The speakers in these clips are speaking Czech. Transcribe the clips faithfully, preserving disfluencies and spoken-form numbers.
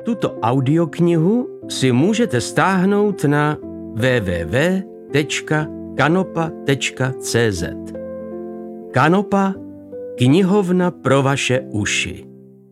Tuto audioknihu si můžete stáhnout na w w w tečka kanopa tečka c z. Kanopa, knihovna pro vaše uši.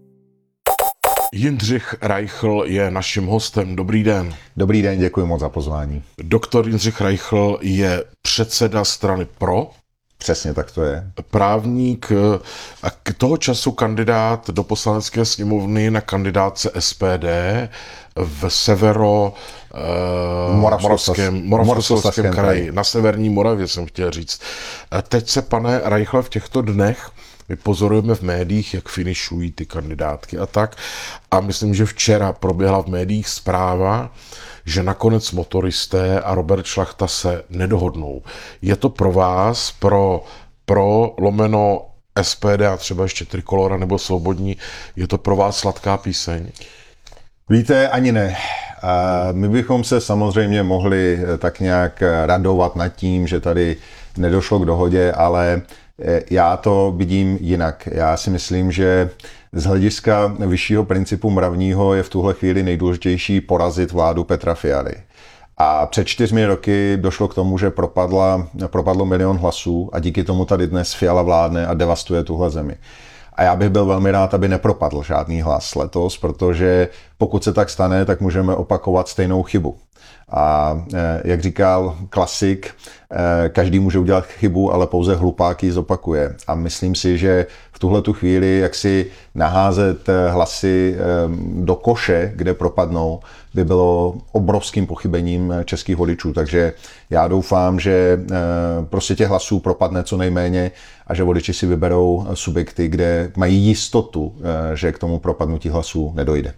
Jindřich Reichl je naším hostem. Dobrý den. Dobrý den, děkuji moc za pozvání. Doktor Jindřich Reichl je předseda strany Pro. Přesně tak to je. Právník a k toho času kandidát do poslanecké sněmovny na kandidátce S P D v severo eh, Moravském, Moravskoslezském kraji, na severní Moravě jsem chtěl říct. Teď se, pane Reichle, v těchto dnech my pozorujeme v médiích, jak finišují ty kandidátky a tak. A myslím, že včera proběhla v médiích zpráva, že nakonec motoristé a Robert Šlachta se nedohodnou. Je to pro vás, pro, pro lomeno S P D a třeba ještě Trikolora nebo Svobodní, je to pro vás sladká píseň? Víte, ani ne. My bychom se samozřejmě mohli tak nějak radovat nad tím, že tady nedošlo k dohodě, ale já to vidím jinak. Já si myslím, že z hlediska vyššího principu mravního je v tuhle chvíli nejdůležitější porazit vládu Petra Fialy. A před čtyřmi roky došlo k tomu, že propadla, propadlo milion hlasů a díky tomu tady dnes Fiala vládne a devastuje tuhle zemi. A já bych byl velmi rád, aby nepropadl žádný hlas letos, protože pokud se tak stane, tak můžeme opakovat stejnou chybu. A jak říkal klasik, každý může udělat chybu, ale pouze hlupák ji zopakuje. A myslím si, že v tuhletu chvíli, jak si naházet hlasy do koše, kde propadnou, by bylo obrovským pochybením českých voličů. Takže já doufám, že prostě těch hlasů propadne co nejméně a že voliči si vyberou subjekty, kde mají jistotu, že k tomu propadnutí hlasů nedojde.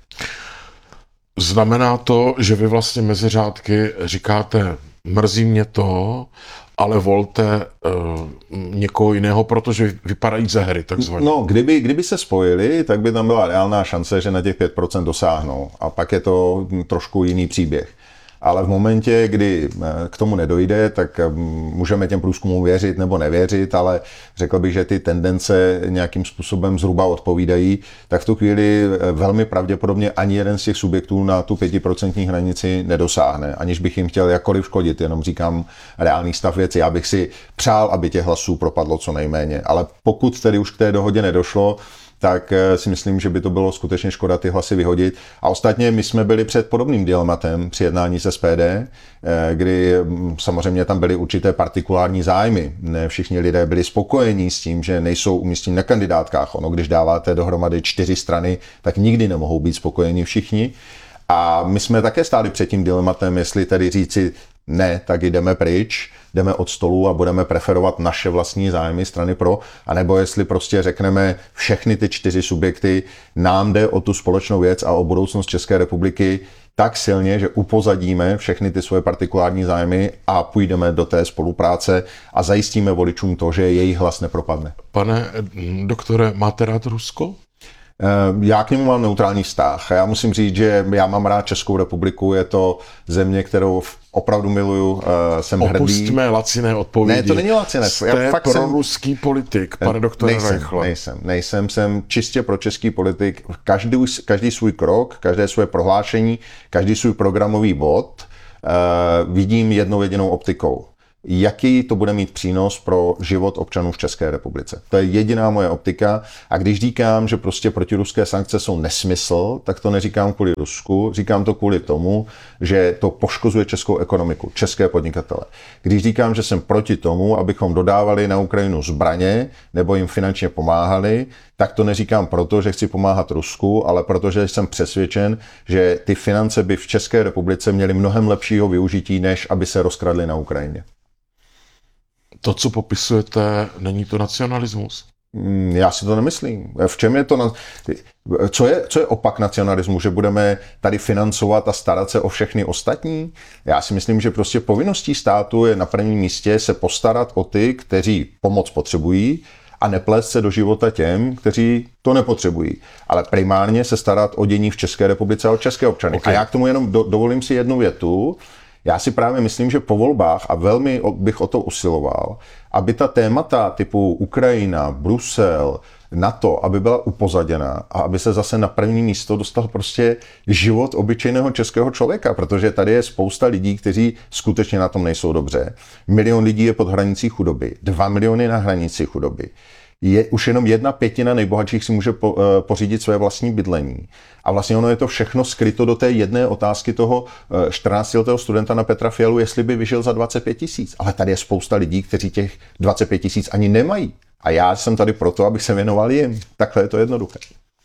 Znamená to, že vy vlastně mezi řádky říkáte, mrzí mě to, ale volte uh, někoho jiného, protože vypadají ze hry, takzvaně. No, kdyby, kdyby se spojili, tak by tam byla reálná šance, že na těch pět procent dosáhnou. A pak je to trošku jiný příběh. Ale v momentě, kdy k tomu nedojde, tak můžeme těm průzkumům věřit nebo nevěřit, ale řekl bych, že ty tendence nějakým způsobem zhruba odpovídají, tak v tu chvíli velmi pravděpodobně ani jeden z těch subjektů na tu pětiprocentní hranici nedosáhne, aniž bych jim chtěl jakkoliv škodit, jenom říkám reálný stav věci. Já bych si přál, aby těch hlasů propadlo co nejméně, ale pokud tedy už k té dohodě nedošlo, tak si myslím, že by to bylo skutečně škoda ty hlasy vyhodit. A ostatně my jsme byli před podobným dilematem při jednání s S P D, kdy samozřejmě tam byly určité partikulární zájmy. Ne všichni lidé byli spokojení s tím, že nejsou umístěni na kandidátkách. Ono, když dáváte dohromady čtyři strany, tak nikdy nemohou být spokojeni všichni. A my jsme také stáli před tím dilematem, jestli tedy říci ne, tak jdeme pryč, jdeme od stolu a budeme preferovat naše vlastní zájmy strany Pro, anebo jestli prostě řekneme všechny ty čtyři subjekty, nám jde o tu společnou věc a o budoucnost České republiky tak silně, že upozadíme všechny ty svoje partikulární zájmy a půjdeme do té spolupráce a zajistíme voličům to, že jejich hlas nepropadne. Pane doktore, máte rád Rusko? Já k němu mám neutrální vztah. Já musím říct, že já mám rád Českou republiku, je to země, kterou opravdu miluju, jsem hrdý. Opustíme laciné odpovědi. Ne, to není laciné. Jste pro jsem... ruský politik, pane doktore Reichle. Nejsem, nejsem, jsem čistě pro český politik. Každý, každý svůj krok, každé své prohlášení, každý svůj programový bod uh, vidím jednou jedinou optikou. Jaký to bude mít přínos pro život občanů v České republice. To je jediná moje optika a když říkám, že prostě protiruské sankce jsou nesmysl, tak to neříkám kvůli Rusku, říkám to kvůli tomu, že to poškozuje českou ekonomiku, české podnikatele. Když říkám, že jsem proti tomu, abychom dodávali na Ukrajinu zbraně nebo jim finančně pomáhali, tak to neříkám proto, že chci pomáhat Rusku, ale protože jsem přesvědčen, že ty finance by v České republice měly mnohem lepšího využití, než aby se rozkradly na Ukrajině. To, co popisujete, není to nacionalismus? Já si to nemyslím. V čem je to? Na... Co je, co je opak nacionalismu? Že budeme tady financovat a starat se o všechny ostatní? Já si myslím, že prostě povinností státu je na prvním místě se postarat o ty, kteří pomoc potřebují a neplést se do života těm, kteří to nepotřebují. Ale primárně se starat o dění v České republice a o české občany. Okay. A já k tomu jenom do, dovolím si jednu větu. Já si právě myslím, že po volbách, a velmi bych o to usiloval, aby ta témata typu Ukrajina, Brusel, na to, aby byla upozaděna a aby se zase na první místo dostal prostě život obyčejného českého člověka, protože tady je spousta lidí, kteří skutečně na tom nejsou dobře. Milion lidí je pod hranicí chudoby, dva miliony na hranici chudoby. Je, už jenom jedna pětina nejbohatších si může po, uh, pořídit své vlastní bydlení. A vlastně ono je to všechno skryto do té jedné otázky toho uh, čtrnáctiletého studenta na Petra Fialu, jestli by vyžil za dvacet pět tisíc. Ale tady je spousta lidí, kteří těch dvacet pět tisíc ani nemají. A já jsem tady proto, abych se věnoval jim. Takhle je to jednoduché.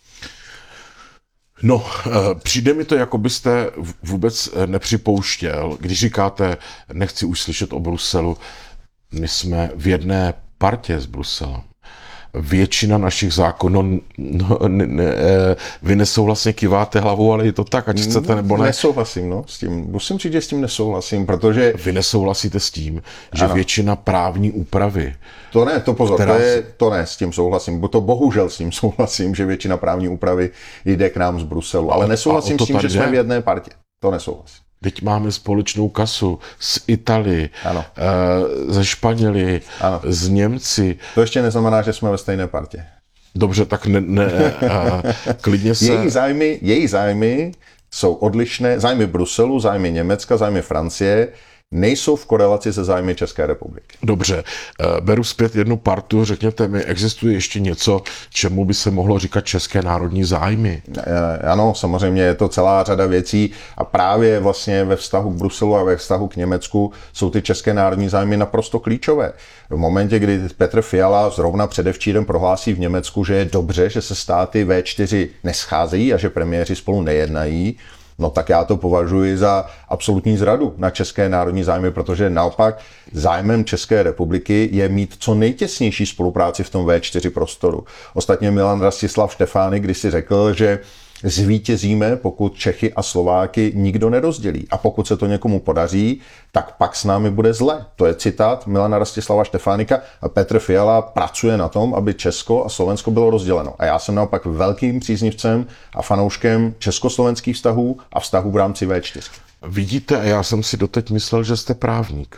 No, přijde mi to, jako byste vůbec nepřipouštěl, když říkáte, nechci už slyšet o Bruselu, my jsme v jedné partě s Bruselem. Většina našich zákonů, no, ne, ne, vy nesouhlasně kýváte hlavou, ale je to tak, ať chcete nebo ne. Nesouhlasím, no, s tím. Musím říct, že s tím nesouhlasím, protože... Vy nesouhlasíte s tím, že ano. Většina právní úpravy... To ne, to pozor, která... to, je, to ne, s tím souhlasím, bo to bohužel s tím souhlasím, že většina právní úpravy jde k nám z Bruselu, ale nesouhlasím s tím, že jsme v jedné partě. To nesouhlasím. Teď máme společnou kasu s Italii, e, ze Španěli, ano. Z Němci. To ještě neznamená, že jsme ve stejné partě. Dobře, tak ne, ne a, klidně se... Její zájmy, její zájmy jsou odlišné, zájmy Bruselu, zájmy Německa, zájmy Francie, nejsou v korelaci se zájmy České republiky. Dobře, beru zpět jednu partu, řekněte mi, existuje ještě něco, čemu by se mohlo říkat české národní zájmy? Ano, samozřejmě je to celá řada věcí a právě vlastně ve vztahu k Bruselu a ve vztahu k Německu jsou ty české národní zájmy naprosto klíčové. V momentě, kdy Petr Fiala zrovna předevčírem prohlásí v Německu, že je dobře, že se státy vé čtyři nescházejí a že premiéři spolu nejednají, no tak já to považuji za absolutní zradu na české národní zájmy, protože naopak zájmem České republiky je mít co nejtěsnější spolupráci v tom vé čtyři prostoru. Ostatně Milan Rastislav Štefánik kdysi řekl, že zvítězíme, pokud Čechy a Slováky nikdo nerozdělí. A pokud se to někomu podaří, tak pak s námi bude zle. To je citát Milana Rastislava Štefánika a Petr Fiala pracuje na tom, aby Česko a Slovensko bylo rozděleno. A já jsem naopak velkým příznivcem a fanouškem československých vztahů a vztahů v rámci vé čtyři. Vidíte, já jsem si doteď myslel, že jste právník.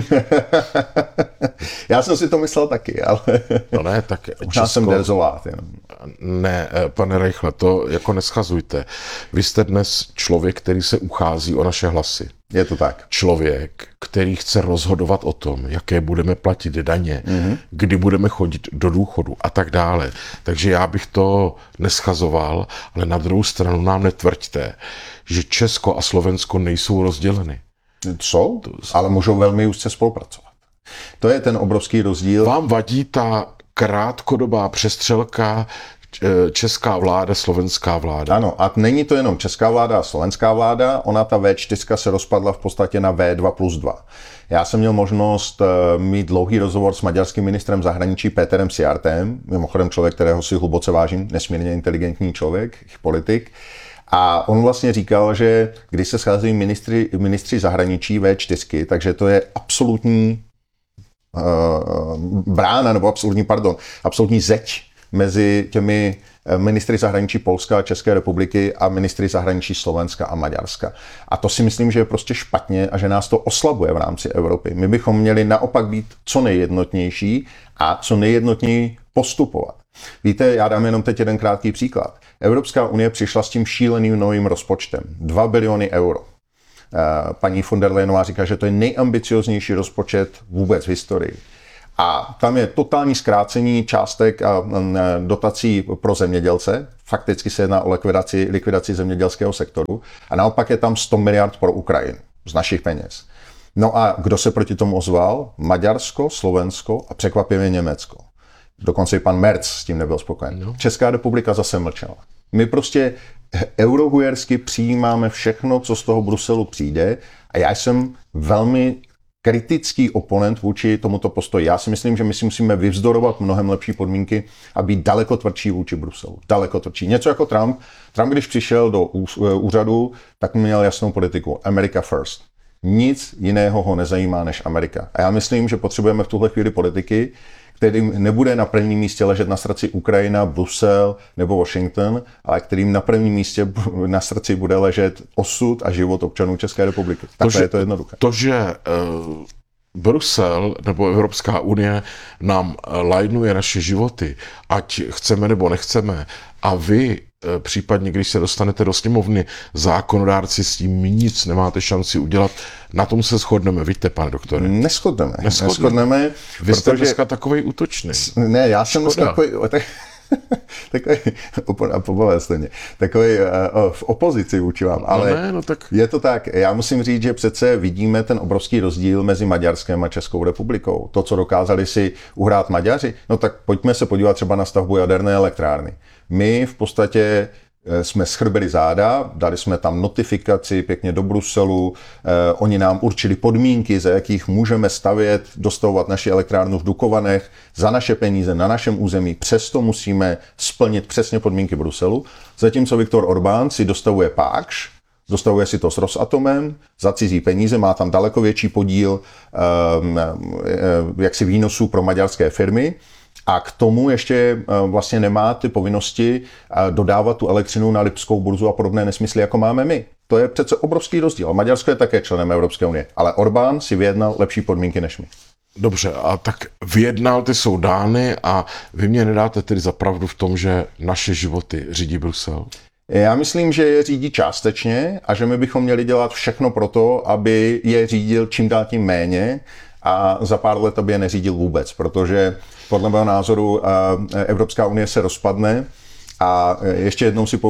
Já jsem si to myslel taky, ale... No ne, tak Česko... jsem derzolát jenom. Ne, pane Reichle, to jako neschazujte. Vy jste dnes člověk, který se uchází o naše hlasy. Je to tak. Člověk, který chce rozhodovat o tom, jaké budeme platit daně, mm-hmm. kdy budeme chodit do důchodu a tak dále. Takže já bych to neschazoval, ale na druhou stranu nám netvrďte, že Česko a Slovensko nejsou rozděleny. Jsou, ale můžou velmi úzce spolupracovat. To je ten obrovský rozdíl. Vám vadí ta krátkodobá přestřelka česká vláda, slovenská vláda? Ano, a není to jenom česká vláda a slovenská vláda, ona ta vé čtyři se rozpadla v podstatě na vé dva plus dva. Já jsem měl možnost mít dlouhý rozhovor s maďarským ministrem zahraničí Péterem Siartem, mimochodem člověk, kterého si hluboce vážím, nesmírně inteligentní člověk, politik. A on vlastně říkal, že když se scházejí ministři, ministři zahraničí vé čtyři, takže to je absolutní uh, brána, nebo absolutní, pardon, absolutní zeď mezi těmi ministry zahraničí Polska a České republiky a ministry zahraničí Slovenska a Maďarska. A to si myslím, že je prostě špatně a že nás to oslabuje v rámci Evropy. My bychom měli naopak být co nejjednotnější a co nejjednotněji postupovat. Víte, já dám jenom teď jeden krátký příklad. Evropská unie přišla s tím šíleným novým rozpočtem. dva biliony euro. Paní von der Leyenová říká, že to je nejambicioznější rozpočet vůbec v historii. A tam je totální zkrácení částek a dotací pro zemědělce. Fakticky se jedná o likvidaci, likvidaci zemědělského sektoru. A naopak je tam sto miliard pro Ukrajinu z našich peněz. No a kdo se proti tomu ozval? Maďarsko, Slovensko a překvapivě Německo. Dokonce i pan Merz s tím nebyl spokojen. No. Česká republika zase mlčela. My prostě eurohujersky přijímáme všechno, co z toho Bruselu přijde a já jsem velmi kritický oponent vůči tomuto postoji. Já si myslím, že my si musíme vyvzdorovat mnohem lepší podmínky a být daleko tvrdší vůči Bruselu. Daleko tvrdší. Něco jako Trump. Trump, když přišel do úřadu, tak měl jasnou politiku. America first. Nic jiného ho nezajímá než Amerika. A já myslím, že potřebujeme v tuhle chvíli politiky, kterým nebude na prvním místě ležet na srdci Ukrajina, Brusel nebo Washington, ale kterým na prvním místě na srdci bude ležet osud a život občanů České republiky. Takhle je to jednoduché. To, že uh, Brusel nebo Evropská unie nám lajnuje naše životy, ať chceme nebo nechceme, a vy případně, když se dostanete do sněmovny, zákonodárci s tím nic nemáte šanci udělat, na tom se shodneme, vidíte, pane doktore? Neschodneme. Neschodneme. Neschodneme Vy jste protože... dneska takovej útočný. Ne, já jsem dneska takový... takový, pobavil jste mě, takový uh, v opozici vůči vám, ale no ne, no tak... je to tak, já musím říct, že přece vidíme ten obrovský rozdíl mezi Maďarskem a Českou republikou. To, co dokázali si uhrát Maďaři, no tak pojďme se podívat třeba na stavbu jaderné elektrárny. My v podstatě jsme schrbili záda, dali jsme tam notifikaci pěkně do Bruselu, eh, oni nám určili podmínky, za jakých můžeme stavět, dostavovat naši elektrárnu v Dukovanech za naše peníze na našem území, přesto musíme splnit přesně podmínky Bruselu, zatímco Viktor Orbán si dostavuje Pákš, dostavuje si to s Rosatomem za cizí peníze, má tam daleko větší podíl eh, eh, jaksi výnosů pro maďarské firmy. A k tomu ještě vlastně nemá ty povinnosti dodávat tu elektřinu na Lipskou burzu a podobné nesmysly, jako máme my. To je přece obrovský rozdíl. Maďarsko je také členem Evropské unie, ale Orbán si vyjednal lepší podmínky než my. Dobře, a tak vyjednal, ty jsou dány a vy mě nedáte tedy za pravdu v tom, že naše životy řídí Brusel? Já myslím, že je řídí částečně a že my bychom měli dělat všechno pro to, aby je řídil čím dál tím méně a za pár let aby je neřídil vůbec, protože podle mého názoru Evropská unie se rozpadne a ještě jednou si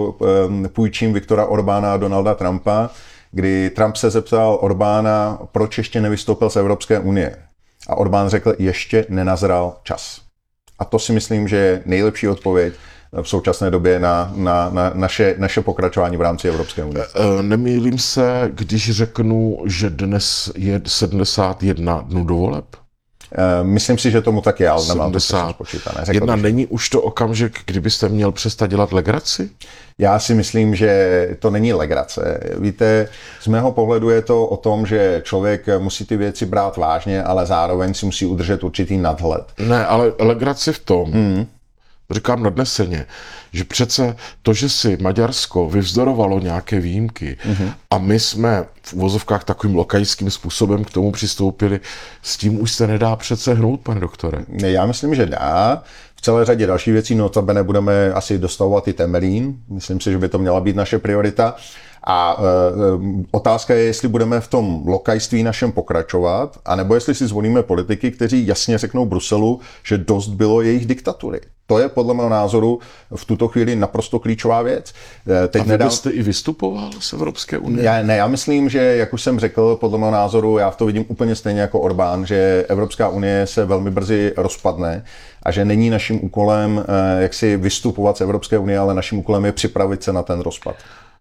půjčím Viktora Orbána a Donalda Trumpa, kdy Trump se zeptal Orbána, proč ještě nevystoupil z Evropské unie. A Orbán řekl, ještě nenazral čas. A to si myslím, že je nejlepší odpověď v současné době na, na, na naše, naše pokračování v rámci Evropské unie. Nemýlím se, když řeknu, že dnes je sedmdesát jedna dnů do voleb? Myslím si, že tomu tak je, ale nemám to spočítané. Jedna, není už to okamžik, kdybyste měl přestat dělat legraci? Já si myslím, že to není legrace. Víte, z mého pohledu je to o tom, že člověk musí ty věci brát vážně, ale zároveň si musí udržet určitý nadhled. Ne, ale legraci v tom, hmm. říkám nadneseně, že přece to, že si Maďarsko vyvzdorovalo nějaké výjimky mm-hmm. a my jsme v uvozovkách takovým lokajským způsobem k tomu přistoupili, s tím už se nedá přece hnout, pane doktore. Já myslím, že dá. V celé řadě dalších věcí, notabene budeme asi dostavovat i Temelín. Myslím si, že by to měla být naše priorita. A e, otázka je, jestli budeme v tom lokajství našem pokračovat, anebo jestli si zvolíme politiky, kteří jasně řeknou Bruselu, že dost bylo jejich diktatury. To je podle mého názoru v tuto chvíli naprosto klíčová věc. Teď a vy nedá... byste i vystupoval z Evropské unie? Já, ne, já myslím, že, jak už jsem řekl, podle mého názoru, já to vidím úplně stejně jako Orbán, že Evropská unie se velmi brzy rozpadne a že není naším úkolem jak si vystupovat z Evropské unie, ale naším úkolem je připravit se na ten rozpad.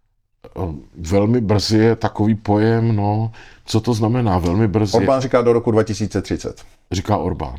Velmi brzy je takový pojem, no, co to znamená velmi brzy? Orbán říká do roku dva tisíce třicet. Říká Orbán.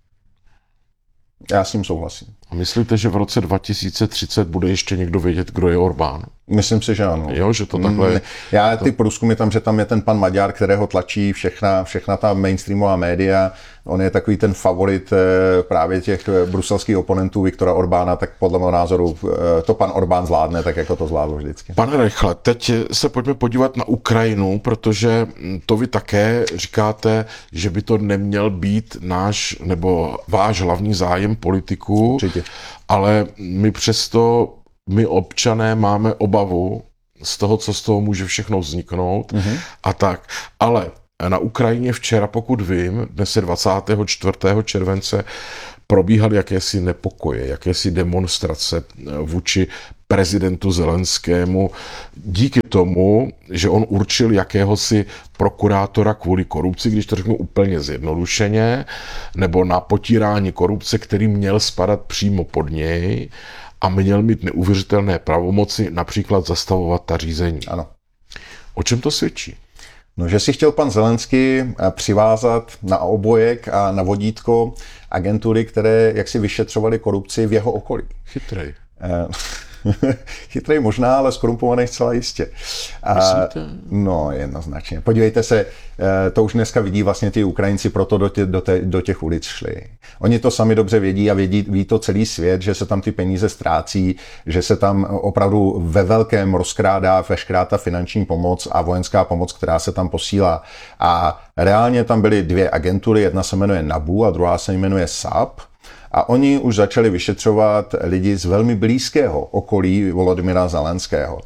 Já s tím souhlasím. A myslíte, že v roce dva tisíce třicet bude ještě někdo vědět, kdo je Orbán? Myslím si, že ano. Jo, že to takhle je. Já ty průzkumy tam, že tam je ten pan Maďar, kterého tlačí všechna, všechna ta mainstreamová média. On je takový ten favorit právě těch bruselských oponentů Viktora Orbána, tak podle mého názoru to pan Orbán zvládne, tak jako to zvládl vždycky. Pane Rechle, teď se pojďme podívat na Ukrajinu, protože to vy také říkáte, že by to neměl být náš nebo váš hlavní zájem politiků. Určitě. Ale my přesto, my občané máme obavu z toho, co z toho může všechno vzniknout mm-hmm. a tak. Ale na Ukrajině včera, pokud vím, dnes je dvacátého čtvrtého července, probíhaly jakési nepokoje, jakési demonstrace vůči prezidentu Zelenskému díky tomu, že on určil jakéhosi prokurátora kvůli korupci, když to řeknu úplně zjednodušeně, nebo na potírání korupce, který měl spadat přímo pod něj a měl mít neuvěřitelné pravomoci, například zastavovat ta řízení. Ano. O čem to svědčí? No, že si chtěl pan Zelenský přivázat na obojek a na vodítko agentury, které jaksi vyšetřovaly korupci v jeho okolí. Chytrej. Chytrý možná, ale skorumpovaný zcela jistě. A, no, jednoznačně. Podívejte se, to už dneska vidí vlastně ty Ukrajinci, proto do, tě, do, te, do těch ulic šli. Oni to sami dobře vědí a vědí, ví to celý svět, že se tam ty peníze ztrácí, že se tam opravdu ve velkém rozkrádá veškerá ta finanční pomoc a vojenská pomoc, která se tam posílá. A reálně tam byly dvě agentury, jedna se jmenuje NABU a druhá se jmenuje S A P. A oni už začali vyšetřovat lidi z velmi blízkého okolí Volodymyra Zelenského.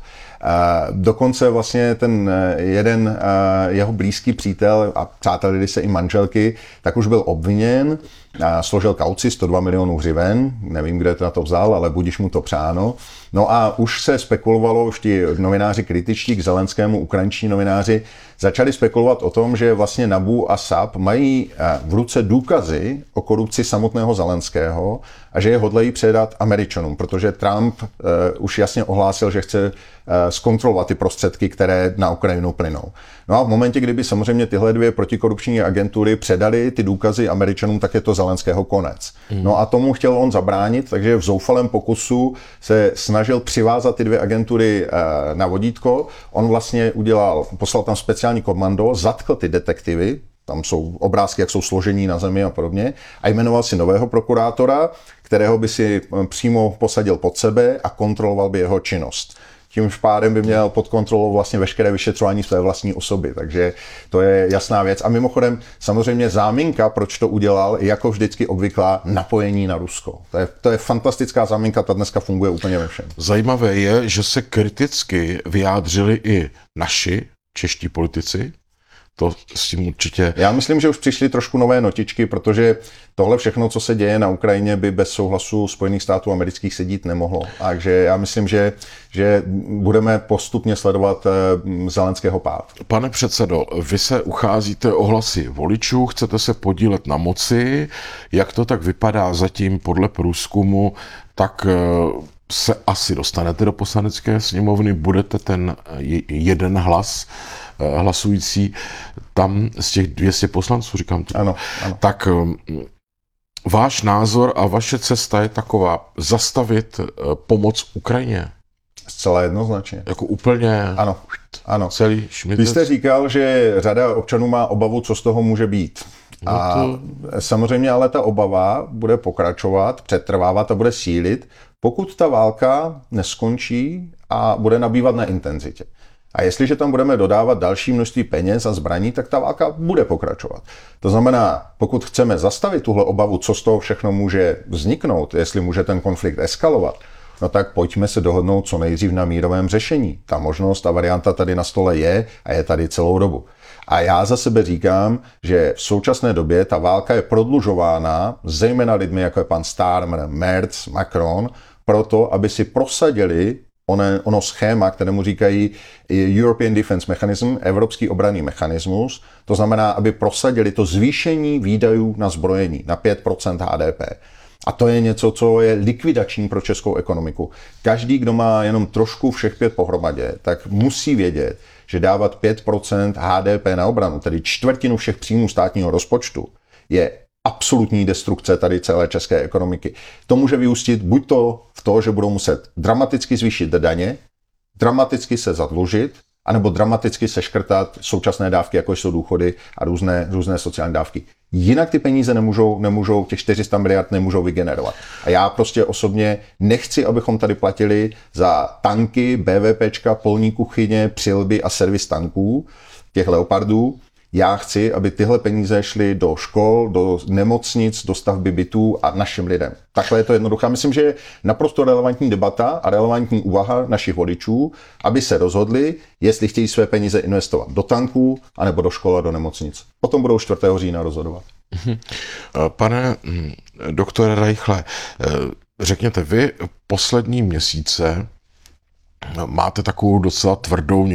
Dokonce vlastně ten jeden jeho blízký přítel a přátelili se i manželky, tak už byl obviněn, složil kauci sto dva milionů hřiven, nevím, kde to na to vzal, ale budiž mu to přáno. No a už se spekulovalo, už ti novináři kritičtí k Zelenskému, ukrajinští novináři, začali spekulovat o tom, že vlastně NABU a S A P mají v ruce důkazy o korupci samotného Zelenského a že je hodlají předat Američanům, protože Trump uh, už jasně ohlásil, že chce uh, zkontrolovat ty prostředky, které na Ukrajinu plynou. No a v momentě, kdyby samozřejmě tyhle dvě protikorupční agentury předali ty důkazy Američanům, tak je to Zelenského konec. Mm. No a tomu chtěl on zabránit, takže v zoufalém pokusu se snažil přivázat ty dvě agentury uh, na vodítko. On vlastně udělal, poslal tam speciální komando, zatkl ty detektivy, tam jsou obrázky, jak jsou složení na zemi a podobně, a jmenoval si nového prokurátora, kterého by si přímo posadil pod sebe a kontroloval by jeho činnost. Tímž pádem by měl pod kontrolou vlastně veškeré vyšetřování své vlastní osoby, takže to je jasná věc. A mimochodem samozřejmě záminka, proč to udělal, je jako vždycky obvyklá napojení na Rusko. To je, to je fantastická záminka, ta dneska funguje úplně ve všem. Zajímavé je, že se kriticky vyjádřili i naši čeští politici. To s tím určitě... Já myslím, že už přišly trošku nové notičky, protože tohle všechno, co se děje na Ukrajině, by bez souhlasu Spojených států amerických se dít nemohlo. Takže já myslím, že, že budeme postupně sledovat Zelenského pád. Pane předsedo, vy se ucházíte o hlasy voličů, chcete se podílet na moci. Jak to tak vypadá zatím podle průzkumu, tak se asi dostanete do poslanecké sněmovny, budete ten jeden hlas hlasující tam z těch dvě stě poslanců, říkám to. Ano, ano. Tak váš názor a vaše cesta je taková, zastavit pomoc Ukrajině? Zcela jednoznačně. Jako úplně ano, ano. celý šmitec? Vy jste říkal, že řada občanů má obavu, co z toho může být. No to... A samozřejmě ale ta obava bude pokračovat, přetrvávat a bude sílit, pokud ta válka neskončí a bude nabývat na intenzitě. A jestliže tam budeme dodávat další množství peněz a zbraní, tak ta válka bude pokračovat. To znamená, pokud chceme zastavit tuhle obavu, co z toho všechno může vzniknout, jestli může ten konflikt eskalovat, no tak pojďme se dohodnout co nejdřív na mírovém řešení. Ta možnost, ta varianta tady na stole je a je tady celou dobu. A já za sebe říkám, že v současné době ta válka je prodlužována zejména lidmi, jako je pan Starmer, Merz, Macron, proto, aby si prosadili ono, ono schéma, kterému říkají European Defense Mechanism, Evropský obranný mechanismus, to znamená, aby prosadili to zvýšení výdajů na zbrojení na pět procent H D P. A to je něco, co je likvidační pro českou ekonomiku. Každý, kdo má jenom trošku všech pět pohromadě, tak musí vědět, že dávat pět procent H D P na obranu, tedy čtvrtinu všech příjmů státního rozpočtu, je absolutní destrukce tady celé české ekonomiky. To může vyústit buď to v to, že budou muset dramaticky zvýšit daně, dramaticky se zadlužit, anebo dramaticky seškrtat současné dávky, jako jsou důchody a různé, různé sociální dávky. Jinak ty peníze nemůžou, nemůžou, těch čtyři sta miliard nemůžou vygenerovat. A já prostě osobně nechci, abychom tady platili za tanky, BVPčka, polní kuchyně, přilby a servis tanků, těch Leopardů. Já chci, aby tyhle peníze šly do škol, do nemocnic, do stavby bytů a našim lidem. Takhle je to jednoduché. Myslím, že je naprosto relevantní debata a relevantní úvaha našich voličů, aby se rozhodli, jestli chtějí své peníze investovat do tanků, anebo do škol a do nemocnic. Potom budou čtvrtého října rozhodovat. Pane doktore Reichle, řekněte, vy poslední měsíce máte takovou docela tvrdou